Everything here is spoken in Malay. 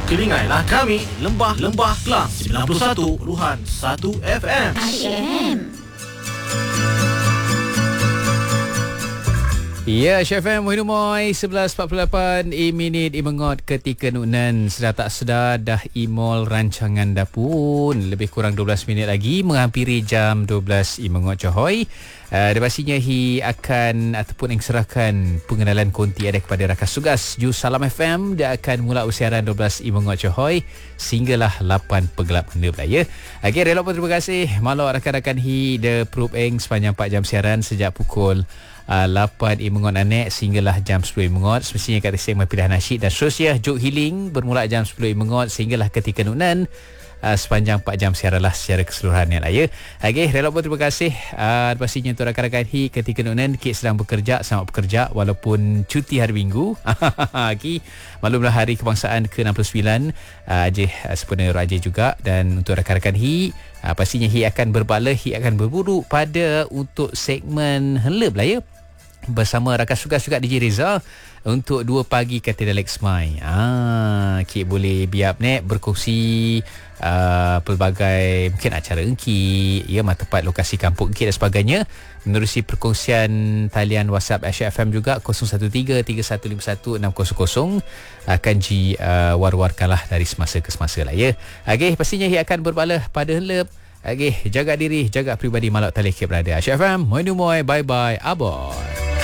Kelingailah kami, Lembah Kelang 91.1 FM. FM. Ya, Syafam Muhidumoy 11.48 minit imengot ketika nunan sedar tak sedar dah imol rancangan dah pun lebih kurang 12 minit lagi menghampiri jam 12 imengot Johoi. Pastinya hi akan ataupun yang serahkan pengenalan konti ada kepada rakan tugas Ju Salam FM. Dia akan mula usiaran 12 imengot Johoi sehinggalah 8 pegelap hendap lah ya. Okey, relok pun terima kasih malok rakan-rakan hi de Perup Eng sepanjang 4 jam siaran sejak pukul 8 imengot anek sehinggalah jam 10 imengot. Semestinya kata saya mempilah nasyid dan seterusnya Juk Healing bermula jam 10 imengot sehinggalah ketika nunan sepanjang 4 jam siaran lah secara keseluruhannya lah ya. Okey, relok pun terima kasih. Pastinya untuk rakan-rakan hi ketika nunan Kit sedang bekerja, selamat bekerja walaupun cuti hari Minggu. Okey, maklumlah hari kebangsaan ke-69 Ajih sepenuhnya Ajih juga. Dan untuk rakan-rakan hi pastinya hi akan berbala, hi akan berburu pada untuk segmen Heleb lah ya bersama rakan tugas juga DJ Reza untuk 2 pagi kata Alex Mai. Kik boleh biap nek berkongsi pelbagai mungkin acara engki ya, tepat lokasi kampung engki dan sebagainya menerusi perkongsian talian WhatsApp FM juga 0133151600 akan war-warkanlah dari semasa ke semasa lah ya. Okey, pastinya ia akan berbala pada Heleb. Okey, jaga diri, jaga peribadi malak talih ke berada. FM, bye bye, aboy.